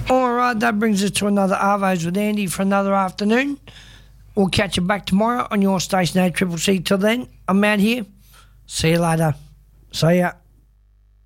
All right, that brings us to another Arvos with Andy for another afternoon. We'll catch you back tomorrow on your station, ACCC. Till then, I'm out here. See you later. See ya.